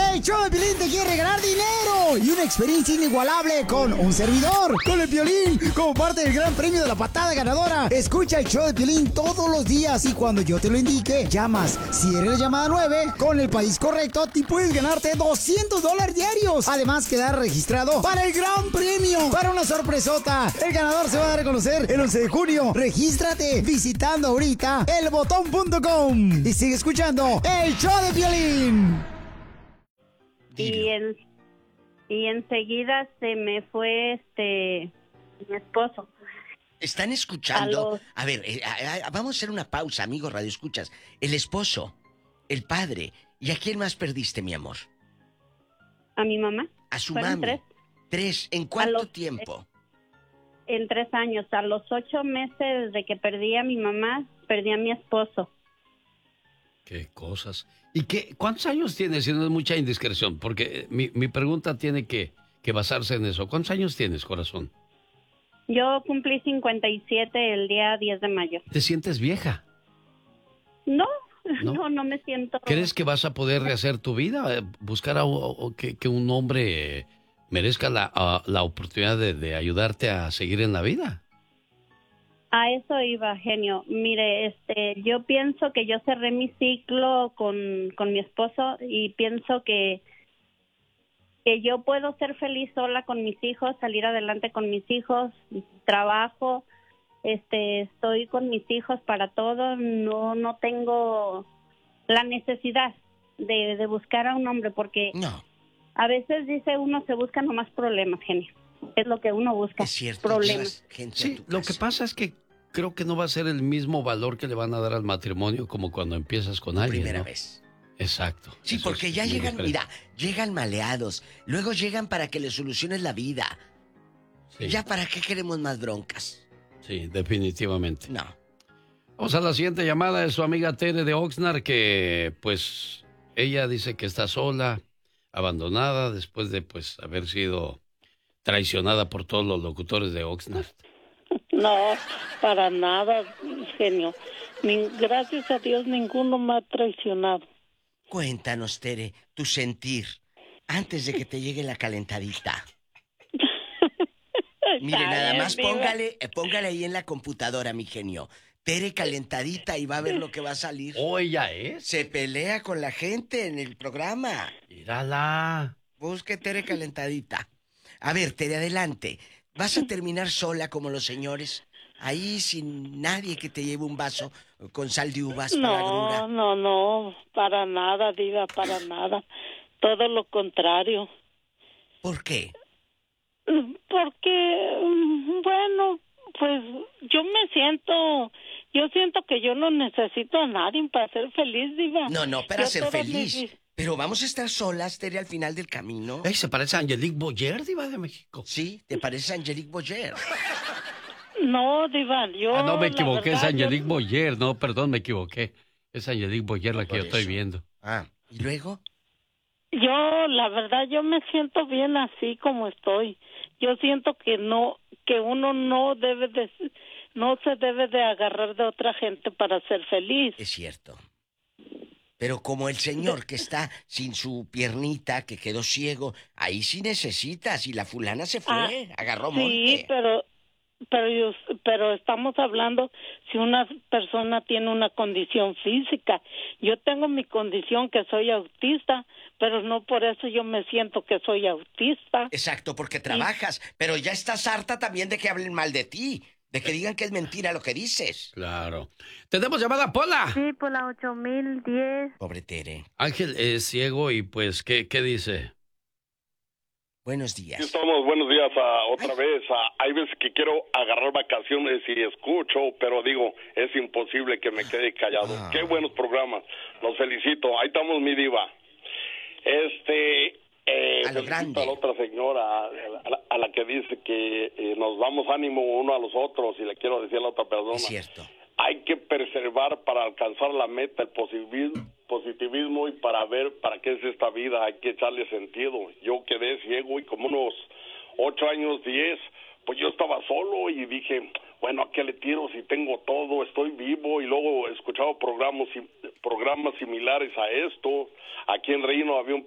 El show de Piolín te quiere regalar dinero y una experiencia inigualable con un servidor, con el Piolín, como parte del gran premio de la patada ganadora. Escucha el show de Piolín todos los días y cuando yo te lo indique, llamas. Si eres la llamada 9, con el país correcto, te puedes ganarte $200 diarios. Además, quedar registrado para el gran premio, para una sorpresota. El ganador se va a dar a conocer el 11 de junio. Regístrate visitando ahorita elbotón.com y sigue escuchando el show de Piolín. Y enseguida se me fue mi esposo. ¿Están escuchando? A ver, vamos a hacer una pausa, amigos radioescuchas. El esposo, el padre. ¿Y a quién más perdiste, mi amor? A mi mamá. A su Fueron mami. ¿Tres? ¿En cuánto tiempo? En 3 años. A los 8 meses de que perdí a mi mamá, perdí a mi esposo. Qué cosas. ¿Y cuántos años tienes? Si no es mucha indiscreción, porque mi pregunta tiene que basarse en eso. ¿Cuántos años tienes, corazón? Yo cumplí 57 el día 10 de mayo. ¿Te sientes vieja? No me siento. ¿Crees que vas a poder rehacer tu vida? Buscar que un hombre merezca la oportunidad de ayudarte a seguir en la vida. A eso iba, genio. Mire, yo pienso que yo cerré mi ciclo con mi esposo y pienso que yo puedo ser feliz sola con mis hijos, salir adelante con mis hijos, trabajo, estoy con mis hijos para todo, no tengo la necesidad de buscar a un hombre porque a veces dice uno se busca nomás problemas, genio. Es lo que uno busca, es cierto, problemas. Sí, lo que pasa es que creo que no va a ser el mismo valor que le van a dar al matrimonio como cuando empiezas con alguien, primera ¿no? vez. Exacto. Sí, porque ya llegan, llegan maleados, luego llegan para que les soluciones la vida. Sí. ¿Ya para qué queremos más broncas? Sí, definitivamente. No. Vamos a la siguiente llamada de su amiga Tere de Oxnard, que pues ella dice que está sola, abandonada, después de pues haber sido traicionada por todos los locutores de Oxnard. No, para nada, genio. Gracias a Dios ninguno me ha traicionado. Cuéntanos, Tere, tu sentir antes de que te llegue la calentadita. Mire, nada más póngale ahí en la computadora, mi genio. Tere calentadita y va a ver lo que va a salir. ¿Oh, ella es? Se pelea con la gente en el programa. Mírala. Busque Tere calentadita. A ver, Tere, adelante. ¿Vas a terminar sola como los señores? Ahí sin nadie que te lleve un vaso con sal de uvas para la grura. No, para nada, diva, para nada. Todo lo contrario. ¿Por qué? Porque, bueno, pues yo siento que yo no necesito a nadie para ser feliz, diva. No, para ser feliz. Pero vamos a estar solas, Tere, al final del camino. ¿Se parece a Angelique Boyer, diva de México? Sí, ¿te parece a Angelique Boyer? No, diva, yo... no, me equivoqué, es Angelique Boyer. No, perdón, me equivoqué. Es Angelique Boyer la que yo estoy viendo. ¿Y luego? Yo, la verdad, yo me siento bien así como estoy. Yo siento que uno no se debe de agarrar de otra gente para ser feliz. Es cierto. Pero como el señor que está sin su piernita, que quedó ciego, ahí sí necesitas. Y la fulana se fue, agarró monte. Sí, pero estamos hablando si una persona tiene una condición física. Yo tengo mi condición que soy autista, pero no por eso yo me siento que soy autista. Exacto, porque trabajas, pero ya estás harta también de que hablen mal de ti, de que digan que es mentira lo que dices. Claro. ¿Tenemos llamada, Pola? Sí, Pola 8010. Pobre Tere. Ángel es ciego y pues, ¿qué dice? Buenos días. Aquí estamos, buenos días otra vez. Hay veces que quiero agarrar vacaciones y escucho, pero digo, es imposible que me quede callado. Qué buenos programas. Los felicito. Ahí estamos, mi diva. A lo grande. A la otra señora, a la que dice que nos damos ánimo uno a los otros, y le quiero decir a la otra persona. Es cierto. Hay que perseverar para alcanzar la meta, el positivismo y para ver para qué es esta vida, hay que echarle sentido. Yo quedé ciego y como unos 8 años, 10, pues yo estaba solo y dije, bueno, ¿a qué le tiro si tengo todo? Estoy vivo. Y luego he escuchado programas similares a esto. Aquí en Reino había un